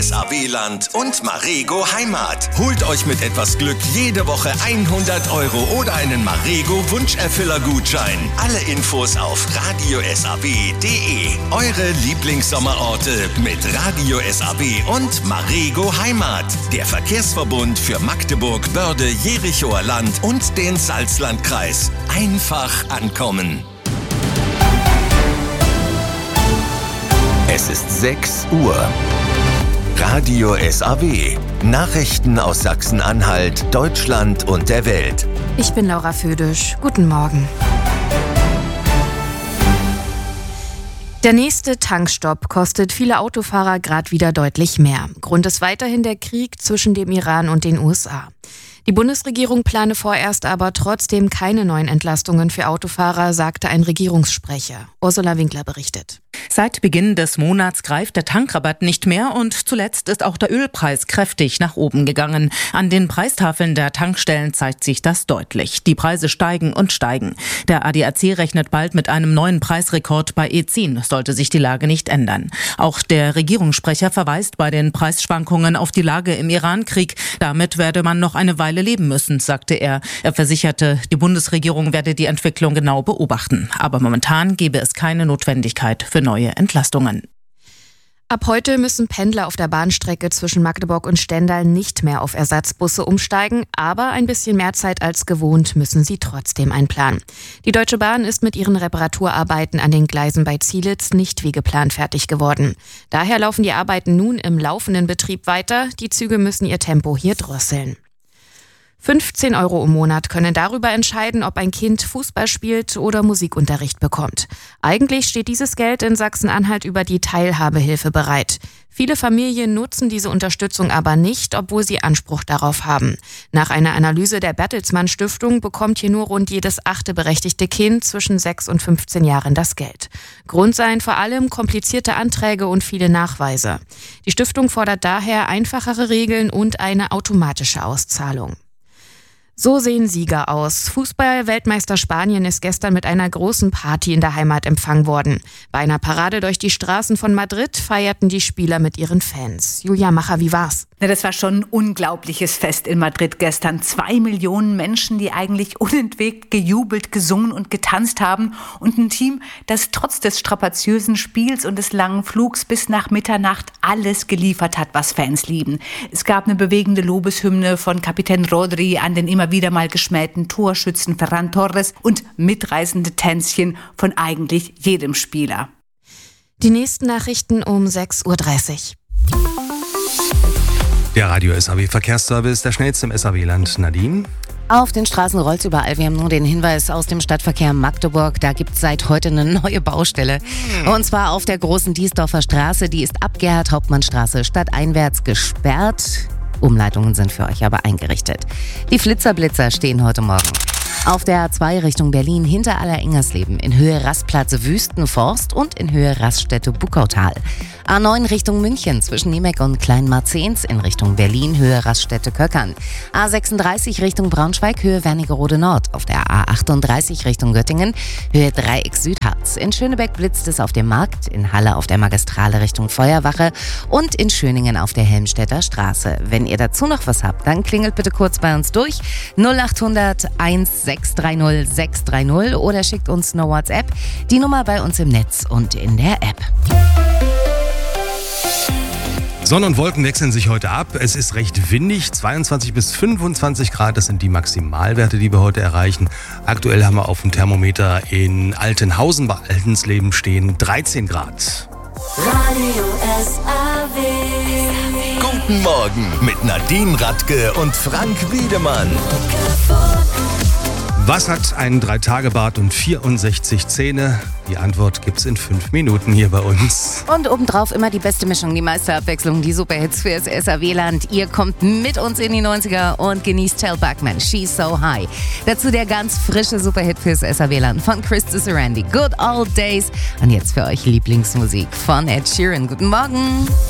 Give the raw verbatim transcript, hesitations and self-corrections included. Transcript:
S A W-Land und Marego Heimat. Holt euch mit etwas Glück jede Woche hundert Euro oder einen Marego Wunscherfüller-Gutschein. Alle Infos auf radio s a w punkt d e. Eure Lieblingssommerorte mit Radio S A W und Marego Heimat. Der Verkehrsverbund für Magdeburg, Börde, Jerichower Land und den Salzlandkreis. Einfach ankommen. Es ist sechs Uhr. Radio S A W. Nachrichten aus Sachsen-Anhalt, Deutschland und der Welt. Ich bin Laura Födisch. Guten Morgen. Der nächste Tankstopp kostet viele Autofahrer gerade wieder deutlich mehr. Grund ist weiterhin der Krieg zwischen dem Iran und den U S A. Die Bundesregierung plane vorerst aber trotzdem keine neuen Entlastungen für Autofahrer, sagte ein Regierungssprecher. Ursula Winkler berichtet. Seit Beginn des Monats greift der Tankrabatt nicht mehr und zuletzt ist auch der Ölpreis kräftig nach oben gegangen. An den Preistafeln der Tankstellen zeigt sich das deutlich. Die Preise steigen und steigen. Der A D A C rechnet bald mit einem neuen Preisrekord bei E zehn, sollte sich die Lage nicht ändern. Auch der Regierungssprecher verweist bei den Preisschwankungen auf die Lage im Iran-Krieg. Damit werde man noch eine Weile leben müssen, sagte er. Er versicherte, die Bundesregierung werde die Entwicklung genau beobachten. Aber momentan gebe es keine Notwendigkeit für neue Entlastungen. Ab heute müssen Pendler auf der Bahnstrecke zwischen Magdeburg und Stendal nicht mehr auf Ersatzbusse umsteigen, aber ein bisschen mehr Zeit als gewohnt müssen sie trotzdem einplanen. Die Deutsche Bahn ist mit ihren Reparaturarbeiten an den Gleisen bei Zielitz nicht wie geplant fertig geworden. Daher laufen die Arbeiten nun im laufenden Betrieb weiter. Die Züge müssen ihr Tempo hier drosseln. fünfzehn Euro im Monat können darüber entscheiden, ob ein Kind Fußball spielt oder Musikunterricht bekommt. Eigentlich steht dieses Geld in Sachsen-Anhalt über die Teilhabehilfe bereit. Viele Familien nutzen diese Unterstützung aber nicht, obwohl sie Anspruch darauf haben. Nach einer Analyse der Bertelsmann Stiftung bekommt hier nur rund jedes achte berechtigte Kind zwischen sechs und fünfzehn Jahren das Geld. Grund seien vor allem komplizierte Anträge und viele Nachweise. Die Stiftung fordert daher einfachere Regeln und eine automatische Auszahlung. So sehen Sieger aus. Fußball-Weltmeister Spanien ist gestern mit einer großen Party in der Heimat empfangen worden. Bei einer Parade durch die Straßen von Madrid feierten die Spieler mit ihren Fans. Julia Macher, wie war's? Ja, das war schon ein unglaubliches Fest in Madrid gestern. Zwei Millionen Menschen, die eigentlich unentwegt gejubelt, gesungen und getanzt haben. Und ein Team, das trotz des strapaziösen Spiels und des langen Flugs bis nach Mitternacht alles geliefert hat, was Fans lieben. Es gab eine bewegende Lobeshymne von Kapitän Rodri an den immer wieder mal geschmähten Torschützen Ferran Torres und mitreißende Tänzchen von eigentlich jedem Spieler. Die nächsten Nachrichten um sechs Uhr dreißig. Der Radio S A W Verkehrsservice, der schnellste im S A W-Land. Nadine? Auf den Straßen rollt's überall. Wir haben nur den Hinweis aus dem Stadtverkehr Magdeburg. Da gibt's seit heute eine neue Baustelle. Und zwar auf der großen Diesdorfer Straße. Die ist ab Gerhard-Hauptmann-Straße stadteinwärts gesperrt. Umleitungen sind für euch aber eingerichtet. Die Flitzerblitzer stehen heute Morgen auf der A zwei Richtung Berlin hinter Aller-Ingersleben in Höhe Rastplatz Wüstenforst und in Höhe Raststätte Buckautal. A neun Richtung München zwischen Niemeck und Kleinmarzens in Richtung Berlin Höhe Raststätte Köckern. A sechsunddreißig Richtung Braunschweig Höhe Wernigerode Nord. Auf der A achtunddreißig Richtung Göttingen Höhe Dreieck Südharz. In Schönebeck blitzt es auf dem Markt, in Halle auf der Magistrale Richtung Feuerwache und in Schöningen auf der Helmstedter Straße. Wenn ihr dazu noch was habt, dann klingelt bitte kurz bei uns durch null achthundert eins sechs drei null sechs drei null oder schickt uns eine WhatsApp. Die Nummer bei uns im Netz und in der App. Sonne und Wolken wechseln sich heute ab. Es ist recht windig, zweiundzwanzig bis fünfundzwanzig Grad, das sind die Maximalwerte, die wir heute erreichen. Aktuell haben wir auf dem Thermometer in Altenhausen bei Altensleben stehen dreizehn Grad. Radio S A W. Guten Morgen mit Nadine Radke und Frank Wiedemann. Was hat ein Drei-Tage-Bart und vierundsechzig Zähne? Die Antwort gibt's in fünf Minuten hier bei uns. Und obendrauf immer die beste Mischung, die meiste Abwechslung, die Superhits fürs S A W-Land. Ihr kommt mit uns in die neunziger und genießt Tell Bachman, She's So High. Dazu der ganz frische Superhit fürs S A W-Land von Chris to Sarandi, Good Old Days. Und jetzt für euch Lieblingsmusik von Ed Sheeran. Guten Morgen.